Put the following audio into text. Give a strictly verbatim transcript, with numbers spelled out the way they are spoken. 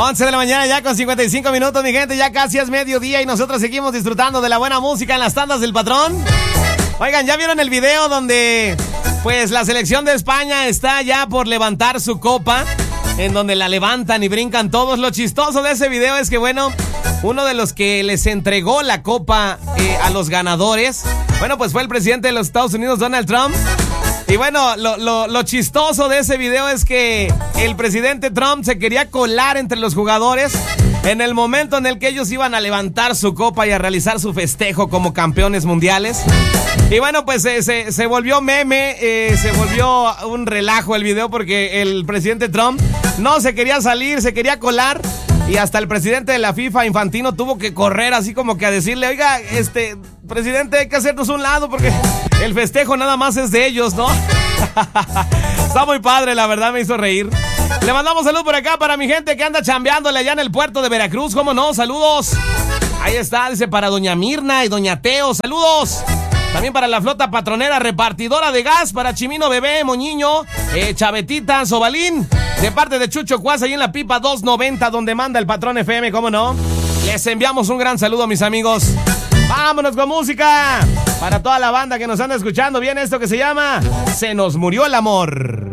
once de la mañana ya con cincuenta y cinco minutos, mi gente, ya casi es mediodía y nosotros seguimos disfrutando de la buena música en las tandas del patrón. Oigan, ¿ya vieron el video donde pues la selección de España está ya por levantar su copa? En donde la levantan y brincan todos. Lo chistoso de ese video es que, bueno, uno de los que les entregó la copa eh, a los ganadores, bueno, pues fue el presidente de los Estados Unidos, Donald Trump. Y bueno, lo, lo, lo chistoso de ese video es que el presidente Trump se quería colar entre los jugadores en el momento en el que ellos iban a levantar su copa y a realizar su festejo como campeones mundiales. Y bueno, pues eh, se, se volvió meme, eh, se volvió un relajo el video porque el presidente Trump no se quería salir, se quería colar. Y hasta el presidente de la FIFA, Infantino, tuvo que correr así como que a decirle, oiga, este, presidente, hay que hacernos un lado porque el festejo nada más es de ellos, ¿no? Está muy padre, la verdad, me hizo reír. Le mandamos salud por acá para mi gente que anda chambeándole allá en el puerto de Veracruz, ¿cómo no? Saludos. Ahí está, dice, para doña Mirna y doña Teo, saludos. También para la flota patronera repartidora de gas, para Chimino Bebé, Moñiño, eh, Chavetita, Sobalín, de parte de Chucho Cuas, ahí en la pipa doscientos noventa, donde manda el patrón F M, ¿cómo no? Les enviamos un gran saludo, mis amigos. Vámonos con música. Para toda la banda que nos anda escuchando, viene esto que se llama Se nos murió el amor.